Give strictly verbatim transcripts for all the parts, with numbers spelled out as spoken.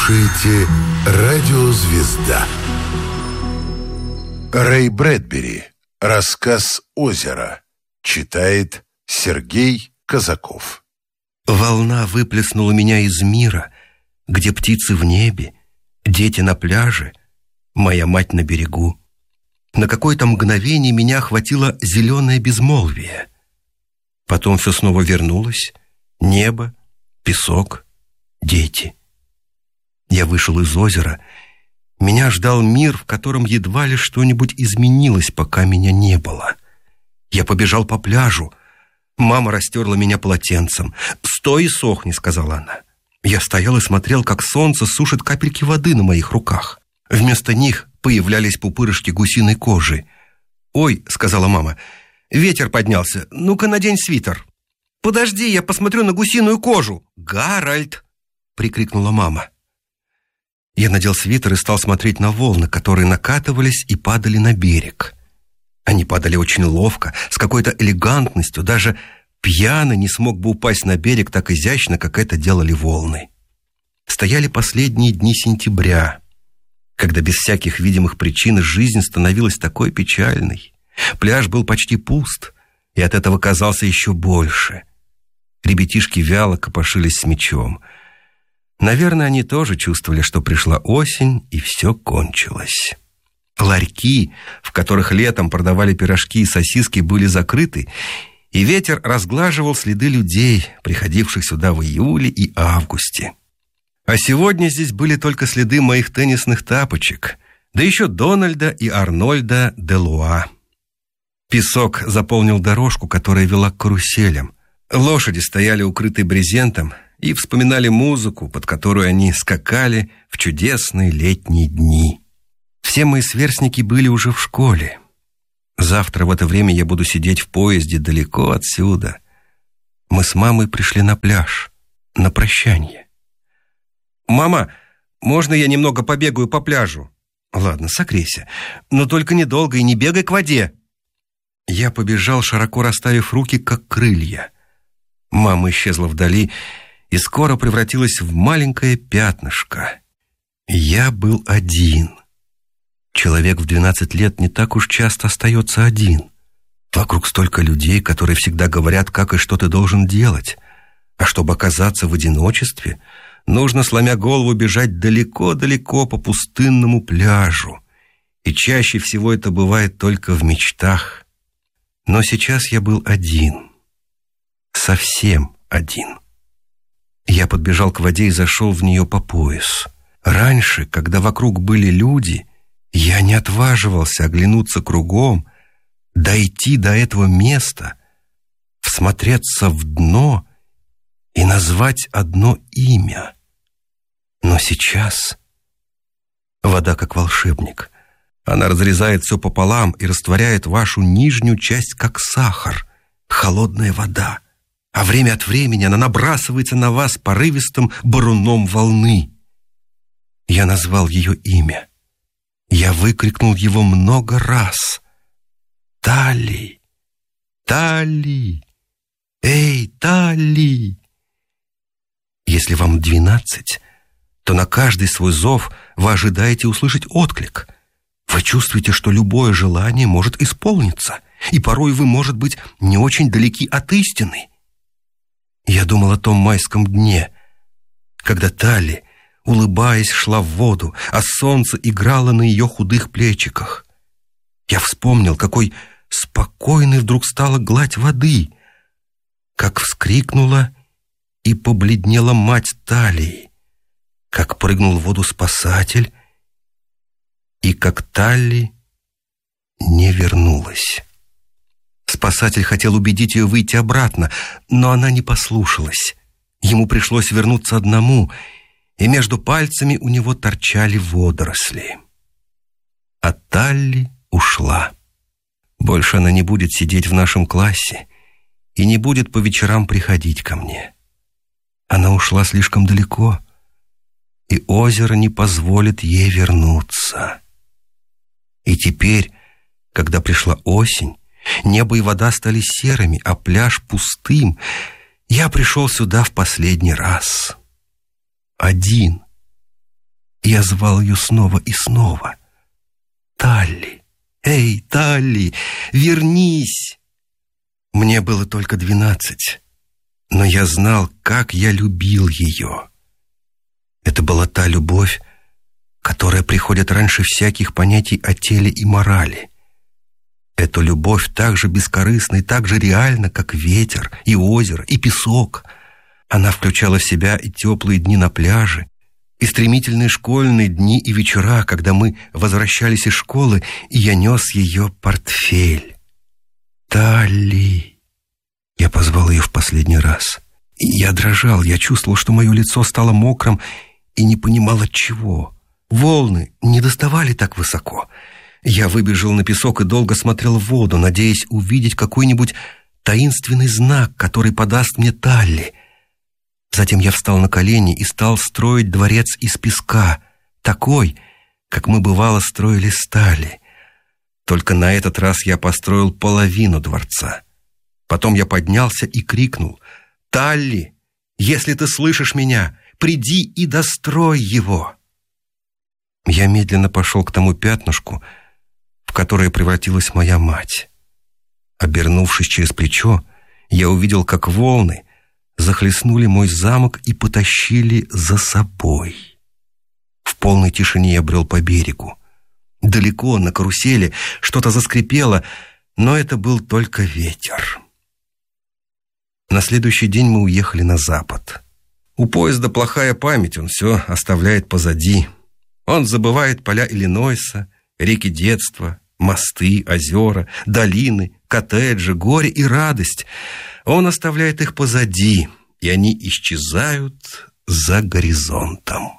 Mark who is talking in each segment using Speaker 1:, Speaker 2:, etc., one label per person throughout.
Speaker 1: Слушайте «Радиозвезда». Рэй Брэдбери. Рассказ «Озеро». Читает Сергей Казаков.
Speaker 2: Волна выплеснула меня из мира, где птицы в небе, дети на пляже, моя мать на берегу. На какое-то мгновение меня охватило зеленое безмолвие. Потом все снова вернулось. Небо, песок, дети. Я вышел из озера. Меня ждал мир, в котором едва ли что-нибудь изменилось, пока меня не было. Я побежал по пляжу. Мама растерла меня полотенцем. «Стой и сохни», — сказала она. Я стоял и смотрел, как солнце сушит капельки воды на моих руках. Вместо них появлялись пупырышки гусиной кожи. «Ой», — сказала мама, — «ветер поднялся. Ну-ка надень свитер». «Подожди, я посмотрю на гусиную кожу». «Гарольд!» — прикрикнула мама. Я надел свитер и стал смотреть на волны, которые накатывались и падали на берег. Они падали очень ловко, с какой-то элегантностью. Даже пьяный не смог бы упасть на берег так изящно, как это делали волны. Стояли последние дни сентября, когда без всяких видимых причин жизнь становилась такой печальной. Пляж был почти пуст, и от этого казался еще больше. Ребятишки вяло копошились с мячом. Наверное, они тоже чувствовали, что пришла осень, и все кончилось. Ларьки, в которых летом продавали пирожки и сосиски, были закрыты, и ветер разглаживал следы людей, приходивших сюда в июле и августе. А сегодня здесь были только следы моих теннисных тапочек, да еще Дональда и Арнольда де Луа. Песок заполнил дорожку, которая вела к каруселям. Лошади стояли укрытые брезентом и вспоминали музыку, под которую они скакали в чудесные летние дни. Все мои сверстники были уже в школе. Завтра в это время я буду сидеть в поезде далеко отсюда. Мы с мамой пришли на пляж, на прощание. «Мама, можно я немного побегаю по пляжу?» «Ладно, согрейся, но только недолго и не бегай к воде». Я побежал, широко расставив руки, как крылья. Мама исчезла вдали и скоро превратилась в маленькое пятнышко. Я был один. Человек в двенадцать лет не так уж часто остается один. Вокруг столько людей, которые всегда говорят, как и что ты должен делать. А чтобы оказаться в одиночестве, нужно, сломя голову, бежать далеко-далеко по пустынному пляжу. И чаще всего это бывает только в мечтах. Но сейчас я был один. Совсем один. Я подбежал к воде и зашел в нее по пояс. Раньше, когда вокруг были люди, я не отваживался оглянуться кругом, дойти до этого места, всмотреться в дно и назвать одно имя. Но сейчас вода как волшебник. Она разрезает все пополам и растворяет вашу нижнюю часть, как сахар. Холодная вода. А время от времени она набрасывается на вас порывистым баруном волны. Я назвал ее имя. Я выкрикнул его много раз. «Талли! Талли! Эй, Талли!» Если вам двенадцать, то на каждый свой зов вы ожидаете услышать отклик. Вы чувствуете, что любое желание может исполниться, и порой вы, может быть, не очень далеки от истины. Я думал о том майском дне, когда Талли, улыбаясь, шла в воду, а солнце играло на ее худых плечиках. Я вспомнил, какой спокойной вдруг стала гладь воды, как вскрикнула и побледнела мать Талии, как прыгнул в воду спасатель, и как Талли не вернулась. Спасатель хотел убедить ее выйти обратно, но она не послушалась. Ему пришлось вернуться одному, и между пальцами у него торчали водоросли. А Талли ушла. Больше она не будет сидеть в нашем классе и не будет по вечерам приходить ко мне. Она ушла слишком далеко, и озеро не позволит ей вернуться. И теперь, когда пришла осень, небо и вода стали серыми, а пляж пустым, я пришел сюда в последний раз. Один. Я звал ее снова и снова. «Талли! Эй, Талли! Вернись!» Мне было только двенадцать, но я знал, как я любил ее. Это была та любовь, которая приходит раньше всяких понятий о теле и морали. Эту любовь так же бескорыстна и так же реальна, как ветер, и озеро, и песок. Она включала в себя и теплые дни на пляже, и стремительные школьные дни и вечера, когда мы возвращались из школы, и я нес ее портфель. «Талли!» Я позвал ее в последний раз. И я дрожал, я чувствовал, что мое лицо стало мокрым, и не понимал, от чего. Волны не доставали так высоко. Я выбежал на песок и долго смотрел в воду, надеясь увидеть какой-нибудь таинственный знак, который подаст мне Талли. Затем я встал на колени и стал строить дворец из песка, такой, как мы бывало строили с Талли. Только на этот раз я построил половину дворца. Потом я поднялся и крикнул: «Талли, если ты слышишь меня, приди и дострой его!» Я медленно пошел к тому пятнышку, в которое превратилась моя мать. Обернувшись через плечо, я увидел, как волны захлестнули мой замок и потащили за собой. В полной тишине я брел по берегу. Далеко, на карусели, что-то заскрипело, но это был только ветер. На следующий день мы уехали на запад. У поезда плохая память, он все оставляет позади. Он забывает поля Иллинойса, реки детства, мосты, озера, долины, коттеджи, горе и радость. Он оставляет их позади, и они исчезают за горизонтом.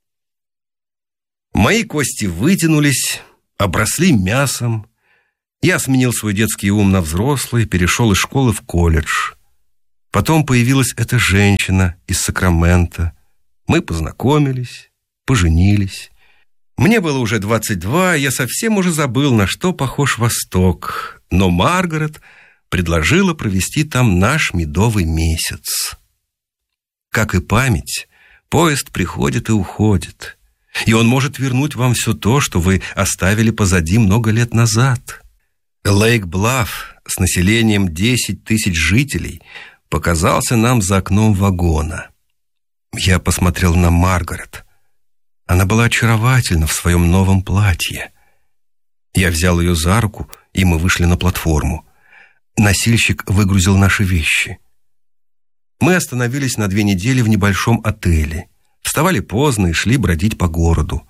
Speaker 2: Мои кости вытянулись, обросли мясом. Я сменил свой детский ум на взрослый, перешел из школы в колледж. Потом появилась эта женщина из Сакрамента. Мы познакомились, поженились. Мне было уже двадцать два, я совсем уже забыл, на что похож Восток. Но Маргарет предложила провести там наш медовый месяц. Как и память, поезд приходит и уходит. И он может вернуть вам все то, что вы оставили позади много лет назад. Лейк-Блафф с населением десять тысяч жителей показался нам за окном вагона. Я посмотрел на Маргарет. Она была очаровательна в своем новом платье. Я взял ее за руку, и мы вышли на платформу. Носильщик выгрузил наши вещи. Мы остановились на две недели в небольшом отеле. Вставали поздно и шли бродить по городу.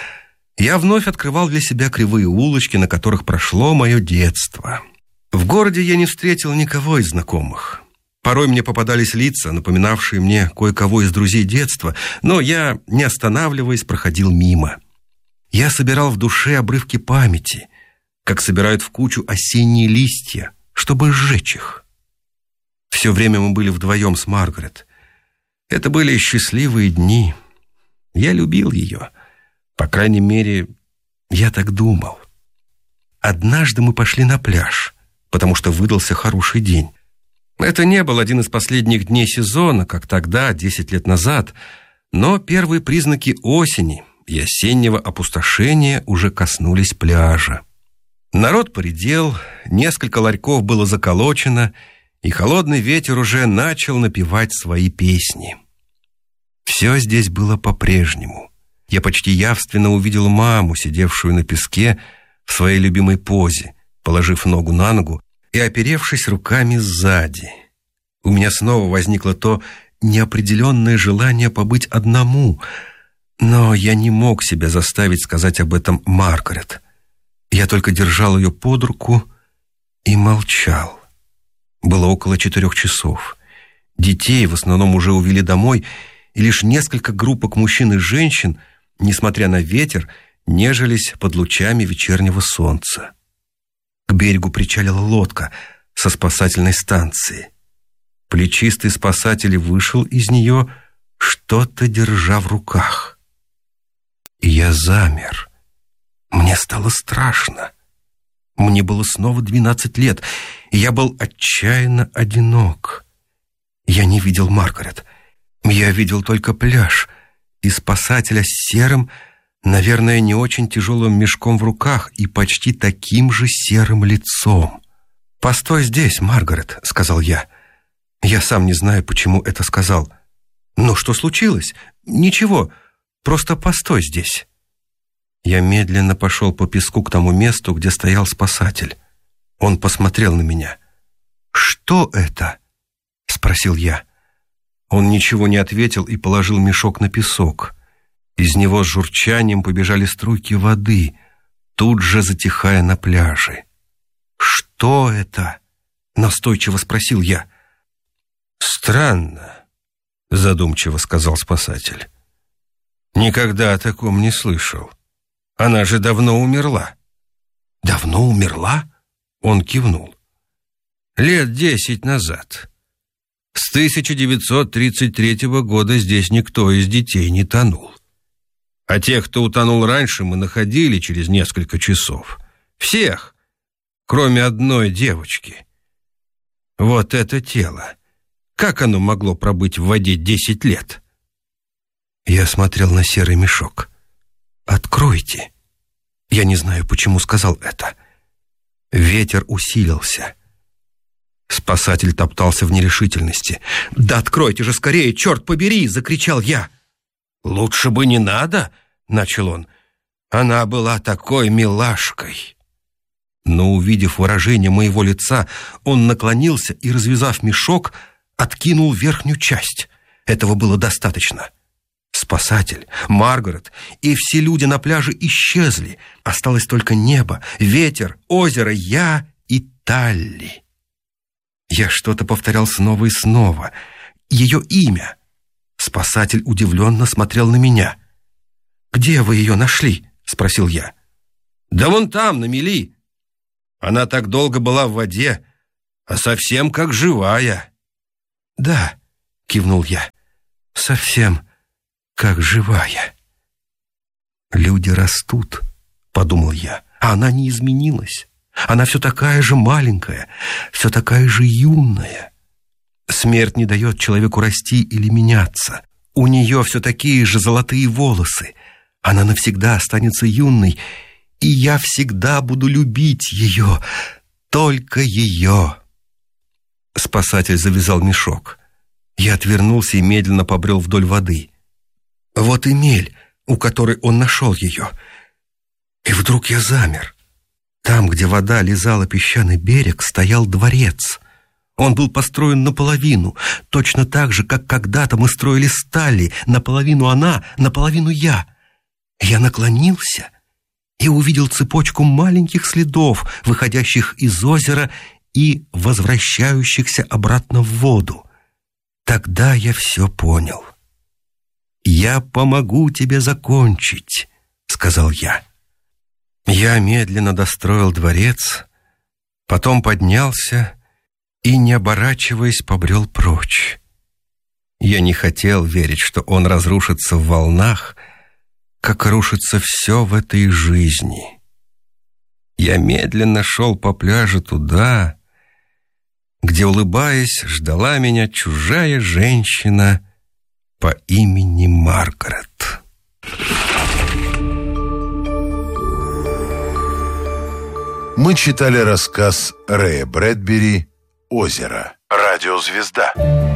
Speaker 2: Я вновь открывал для себя кривые улочки, на которых прошло мое детство. В городе я не встретил никого из знакомых. Порой мне попадались лица, напоминавшие мне кое-кого из друзей детства, но я, не останавливаясь, проходил мимо. Я собирал в душе обрывки памяти, как собирают в кучу осенние листья, чтобы сжечь их. Все время мы были вдвоем с Маргарет. Это были счастливые дни. Я любил ее. По крайней мере, я так думал. Однажды мы пошли на пляж, потому что выдался хороший день. Это не был один из последних дней сезона, как тогда, десять лет назад, но первые признаки осени и осеннего опустошения уже коснулись пляжа. Народ поредел, несколько ларьков было заколочено, и холодный ветер уже начал напевать свои песни. Все здесь было по-прежнему. Я почти явственно увидел маму, сидевшую на песке в своей любимой позе, положив ногу на ногу и оперевшись руками сзади. У меня снова возникло то неопределенное желание побыть одному, но я не мог себя заставить сказать об этом Маргарет. Я только держал ее под руку и молчал. Было около четырех часов. Детей в основном уже увели домой, и лишь несколько группок мужчин и женщин, несмотря на ветер, нежились под лучами вечернего солнца. К берегу причалила лодка со спасательной станции. Плечистый спасатель вышел из нее, что-то держа в руках. И я замер. Мне стало страшно. Мне было снова двенадцать лет, и я был отчаянно одинок. Я не видел Маргарет. Я видел только пляж и спасателя с серым, наверное, не очень тяжелым мешком в руках и почти таким же серым лицом. «Постой здесь, Маргарет», — сказал я. Я сам не знаю, почему это сказал. «Но что случилось? Ничего, просто постой здесь». Я медленно пошел по песку к тому месту, где стоял спасатель. Он посмотрел на меня. «Что это?» — спросил я. Он ничего не ответил и положил мешок на песок. Из него с журчанием побежали струйки воды, тут же затихая на пляже. «Что это?» — настойчиво спросил я.
Speaker 3: «Странно», — задумчиво сказал спасатель. «Никогда о таком не слышал. Она же давно умерла».
Speaker 2: «Давно умерла?» — он кивнул.
Speaker 3: «Лет десять назад. С тысяча девятьсот тридцать третьего года здесь никто из детей не тонул. А тех, кто утонул раньше, мы находили через несколько часов. Всех, кроме одной девочки. Вот это тело. Как оно могло пробыть в воде десять лет?»
Speaker 2: Я смотрел на серый мешок. «Откройте». Я не знаю, почему сказал это. Ветер усилился. Спасатель топтался в нерешительности. «Да откройте же скорее, черт побери!» — закричал я.
Speaker 3: «Лучше бы не надо», — начал он. «Она была такой милашкой».
Speaker 2: Но, увидев выражение моего лица, он наклонился и, развязав мешок, откинул верхнюю часть. Этого было достаточно. Спасатель, Маргарет и все люди на пляже исчезли. Осталось только небо, ветер, озеро, я и Талли. Я что-то повторял снова и снова. Ее имя. Спасатель удивленно смотрел на меня. «Где вы ее нашли?» — спросил я.
Speaker 3: «Да вон там, на мели. Она так долго была в воде, а совсем как живая».
Speaker 2: «Да», — кивнул я, — «совсем как живая». «Люди растут», — подумал я, — а она не изменилась. Она все такая же маленькая, все такая же юная. Смерть не дает человеку расти или меняться. У нее все такие же золотые волосы. Она навсегда останется юной, и я всегда буду любить ее, только ее. Спасатель завязал мешок. Я отвернулся и медленно побрел вдоль воды. Вот и мель, у которой он нашел ее. И вдруг я замер. Там, где вода лизала песчаный берег, стоял дворец. Он был построен наполовину, точно так же, как когда-то мы строили с Талли, наполовину она, наполовину я. Я наклонился и увидел цепочку маленьких следов, выходящих из озера и возвращающихся обратно в воду. Тогда я все понял. «Я помогу тебе закончить», — сказал я. Я медленно достроил дворец, потом поднялся и, не оборачиваясь, побрел прочь. Я не хотел верить, что он разрушится в волнах, как рушится все в этой жизни. Я медленно шел по пляжу туда, где, улыбаясь, ждала меня чужая женщина по имени Маргарет.
Speaker 1: Мы читали рассказ Рэя Брэдбери «Озеро». Радиозвезда.